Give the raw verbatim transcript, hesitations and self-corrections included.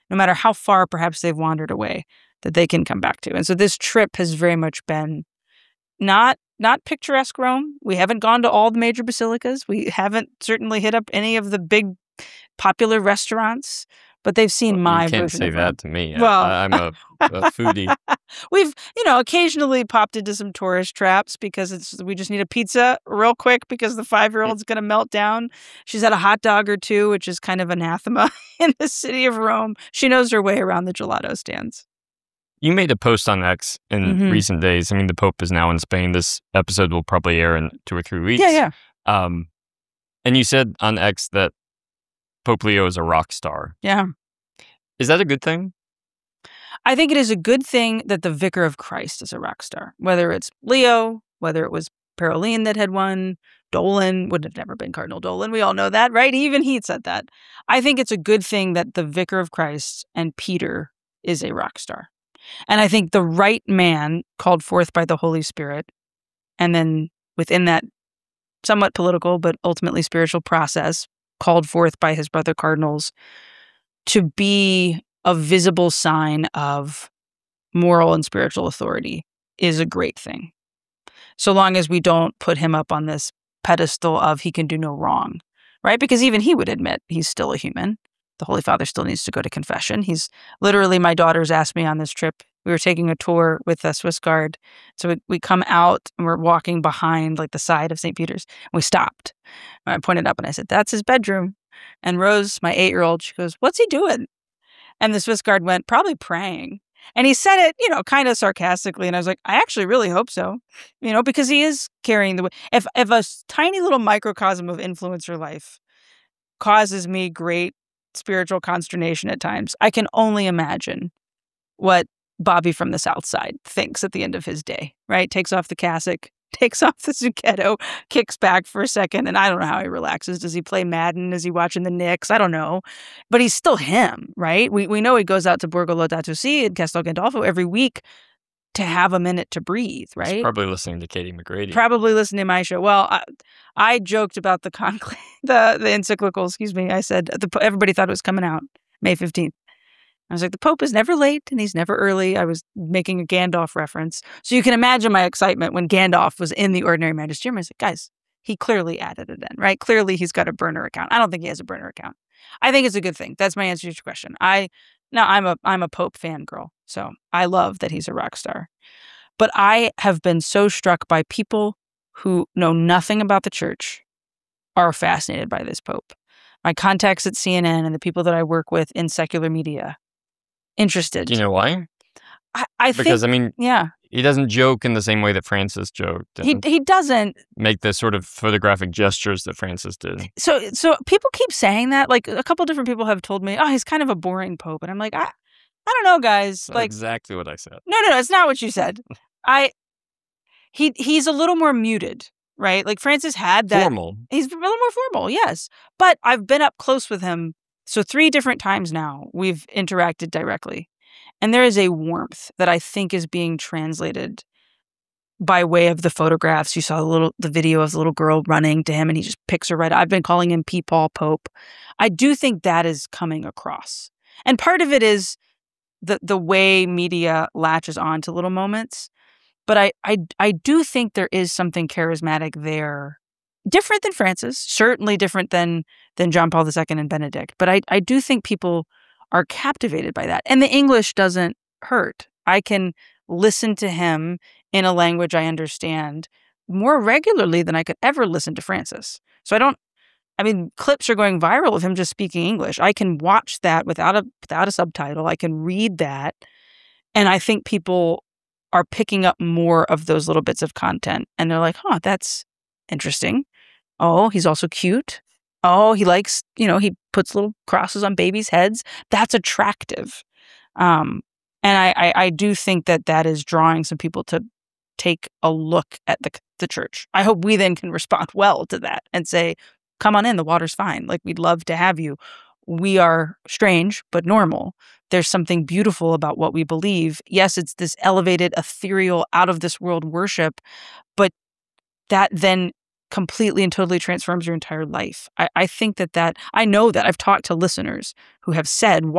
no matter how far perhaps they've wandered away, that they can come back to. And so this trip has very much been not not picturesque Rome. We haven't gone to all the major basilicas. We haven't certainly hit up any of the big popular restaurants, but they've seen Well, my you can't version say of Rome. that to me. I- Well, I, I'm a, a foodie. We've, you know, occasionally popped into some tourist traps because it's we just need a pizza real quick because the five-year-old's going to melt down. She's had a hot dog or two, which is kind of anathema in the city of Rome. She knows her way around the gelato stands. You made a post on X in Mhm. recent days. I mean, the Pope is now in Spain. This episode will probably air in two or three weeks. Yeah, yeah. Um, and you said on X that Pope Leo is a rock star. Yeah. Is that a good thing? I think it is a good thing that the Vicar of Christ is a rock star, whether it's Leo, whether it was Paroline that had won, Dolan would have never been Cardinal Dolan. We all know that, right? Even he said that. I think it's a good thing that the Vicar of Christ and Peter is a rock star. And I think the right man called forth by the Holy Spirit, and then within that somewhat political but ultimately spiritual process, called forth by his brother cardinals to be a visible sign of moral and spiritual authority is a great thing. So long as we don't put him up on this pedestal of he can do no wrong, right? Because even he would admit he's still a human. The Holy Father still needs to go to confession. He's literally, my daughters asked me on this trip, we were taking a tour with a Swiss Guard. So we, we come out and we're walking behind like the side of Saint Peter's. And we stopped. And I pointed up and I said, that's his bedroom. And Rose, my eight-year-old, she goes, what's he doing? And the Swiss Guard went, probably praying. And he said it, you know, kind of sarcastically. And I was like, I actually really hope so, you know, because he is carrying the, if, if a tiny little microcosm of influencer life causes me great spiritual consternation at times, I can only imagine what Bobby from the South Side thinks at the end of his day, right? Takes off the cassock, takes off the zucchetto, kicks back for a second, and I don't know how he relaxes. Does he play Madden? Is he watching the Knicks? I don't know. But he's still him, right? We we know he goes out to Borgo Laudato Si and Castel Gandolfo every week to have a minute to breathe, right? He's probably listening to Katie McGrady. Probably listening to my show. Well, I, I joked about the conclave, the, the encyclical, excuse me. I said, the, everybody thought it was coming out May fifteenth. I was like, the Pope is never late and he's never early. I was making a Gandalf reference. So you can imagine my excitement when Gandalf was in the Ordinary Magisterium. I was like, guys, he clearly added it in, right? Clearly he's got a burner account. I don't think he has a burner account. I think it's a good thing. That's my answer to your question. I now I'm a I'm a Pope fangirl. So I love that he's a rock star. But I have been so struck by people who know nothing about the church are fascinated by this Pope. My contacts at C N N and the people that I work with in secular media, interested. Do you know why? I, I Because, think, I mean, yeah, he doesn't joke in the same way that Francis joked. he and he doesn't. make the sort of photographic gestures that Francis did. So so people keep saying that. Like a couple different people have told me, oh, he's kind of a boring Pope, and I'm like, I I don't know, guys. That's Like, exactly what I said. no, no, no, it's not what you said. I he he's a little more muted, right? Like Francis had that. Formal. He's a little more formal, yes. But I've been up close with him. So three different times now we've interacted directly. And there is a warmth that I think is being translated by way of the photographs. You saw the little the video of the little girl running to him and he just picks her right up. I've been calling him P. Paul Pope. I do think that is coming across. And part of it is the the way media latches on to little moments. But I, I, I do think there is something charismatic there. Different than Francis, certainly different than than John Paul the Second and Benedict. But I, I do think people are captivated by that. And the English doesn't hurt. I can listen to him in a language I understand more regularly than I could ever listen to Francis. So I don't, I mean, clips are going viral of him just speaking English. I can watch that without a without a subtitle. I can read that. And I think people are picking up more of those little bits of content. And they're like, huh, that's interesting. Oh, he's also cute. Oh, he likes, you know, he puts little crosses on babies' heads. That's attractive. Um, and I, I, I do think that that is drawing some people to take a look at the, the church. I hope we then can respond well to that and say, come on in, the water's fine. Like, we'd love to have you. We are strange, but normal. There's something beautiful about what we believe. Yes, it's this elevated, ethereal, out of this world worship, but that then completely and totally transforms your entire life. I, I think that that, I know that I've talked to listeners who have said,